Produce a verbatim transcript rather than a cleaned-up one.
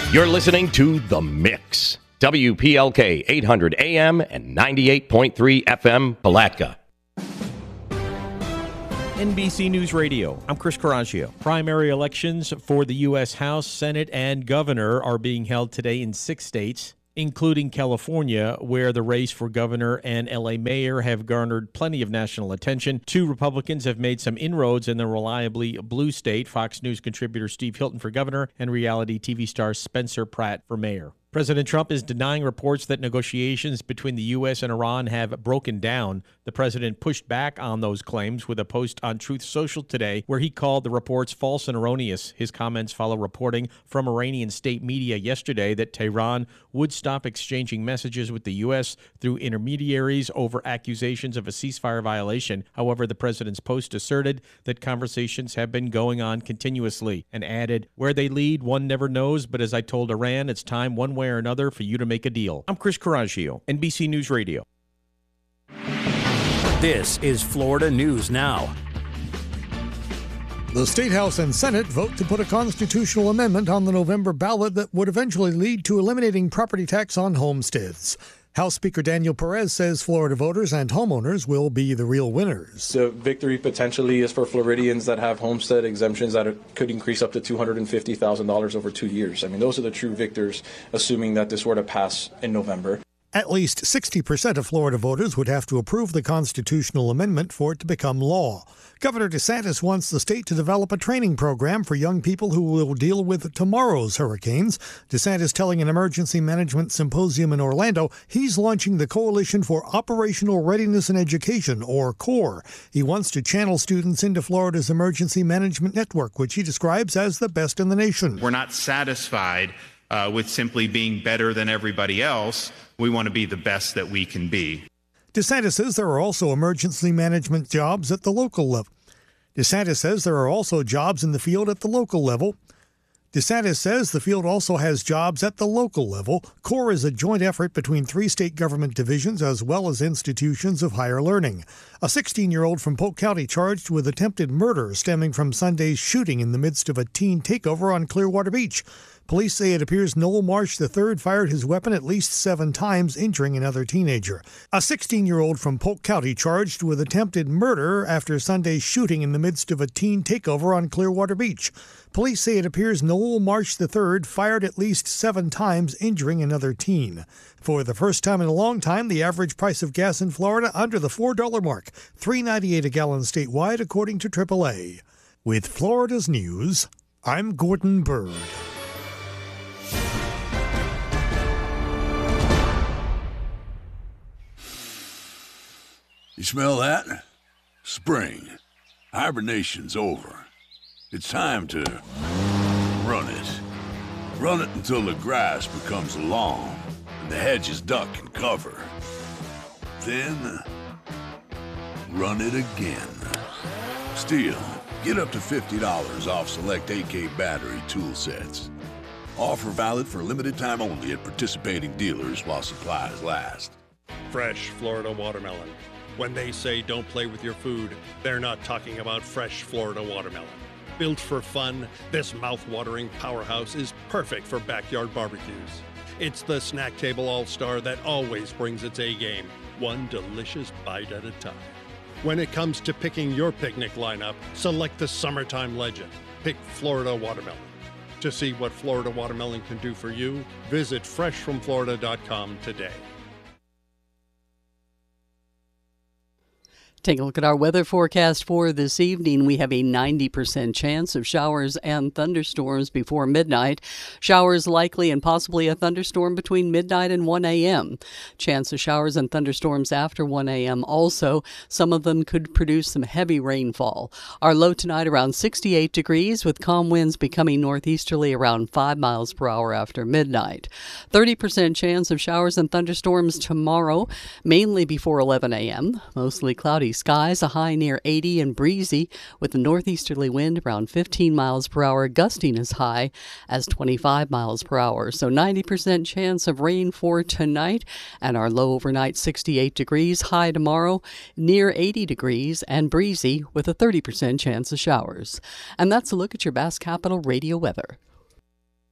You're listening to The Mix. W P L K eight hundred A M and ninety-eight point three F M, Palatka. N B C News Radio, I'm Chris Carragio. Primary elections for the U S House, Senate, and governor are being held today in six states, including California, where the race for governor and L A mayor have garnered plenty of national attention. Two Republicans have made some inroads in the reliably blue state, Fox News contributor Steve Hilton for governor and reality T V star Spencer Pratt for mayor. President Trump is denying reports that negotiations between the U S and Iran have broken down. The president pushed back on those claims with a post on Truth Social today where he called the reports false and erroneous. His comments follow reporting from Iranian state media yesterday that Tehran would stop exchanging messages with the U S through intermediaries over accusations of a ceasefire violation. However, the president's post asserted that conversations have been going on continuously and added, "Where they lead, one never knows, but as I told Iran, it's time one way or another for you to make a deal." I'm Chris Carragio, N B C News Radio. This is Florida News Now. The State House and Senate vote to put a constitutional amendment on the November ballot that would eventually lead to eliminating property tax on homesteads. House Speaker Daniel Perez says Florida voters and homeowners will be the real winners. The victory potentially is for Floridians that have homestead exemptions that are, could increase up to two hundred fifty thousand dollars over two years. I mean, those are the true victors, assuming that this were to pass in November. At least sixty percent of Florida voters would have to approve the constitutional amendment for it to become law. Governor DeSantis wants the state to develop a training program for young people who will deal with tomorrow's hurricanes. DeSantis telling an emergency management symposium in Orlando he's launching the Coalition for Operational Readiness and Education, or CORE. He wants to channel students into Florida's emergency management network, which he describes as the best in the nation. We're not satisfied uh, with simply being better than everybody else. We want to be the best that we can be. DeSantis says there are also emergency management jobs at the local level. DeSantis says there are also jobs in the field at the local level. DeSantis says the field also has jobs at the local level. CORE is a joint effort between three state government divisions as well as institutions of higher learning. A sixteen-year-old from Polk County charged with attempted murder stemming from Sunday's shooting in the midst of a teen takeover on Clearwater Beach. Police say it appears Noel Marsh the third fired his weapon at least seven times, injuring another teenager. A sixteen-year-old from Polk County charged with attempted murder after Sunday's shooting in the midst of a teen takeover on Clearwater Beach. Police say it appears Noel Marsh the third fired at least seven times, injuring another teen. For the first time in a long time, the average price of gas in Florida under the four dollar mark, three ninety-eight a gallon statewide, according to triple A. With Florida's News, I'm Gordon Bird. You smell that? Spring. Hibernation's over. It's time to run it. Run it until the grass becomes long and the hedges duck and cover. Then, run it again. Stihl, get up to fifty dollars off select A K battery tool sets. Offer valid for a limited time only at participating dealers while supplies last. Fresh Florida watermelon. When they say don't play with your food, they're not talking about fresh Florida watermelon. Built for fun, this mouth-watering powerhouse is perfect for backyard barbecues. It's the snack table all-star that always brings its A-game, one delicious bite at a time. When it comes to picking your picnic lineup, select the summertime legend. Pick Florida watermelon. To see what Florida watermelon can do for you, visit fresh from florida dot com today. Take a look at our weather forecast for this evening. We have a ninety percent chance of showers and thunderstorms before midnight. Showers likely and possibly a thunderstorm between midnight and one a.m. Chance of showers and thunderstorms after one a.m. also. Some of them could produce some heavy rainfall. Our low tonight around sixty-eight degrees with calm winds becoming northeasterly around five miles per hour after midnight. thirty percent chance of showers and thunderstorms tomorrow, mainly before eleven a.m. Mostly cloudy skies, a high near eighty and breezy with a northeasterly wind around fifteen miles per hour, gusting as high as twenty-five miles per hour. So ninety percent chance of rain for tonight, and our low overnight sixty-eight degrees, high tomorrow near eighty degrees and breezy with a thirty percent chance of showers. And that's a look at your Bass Capital radio weather.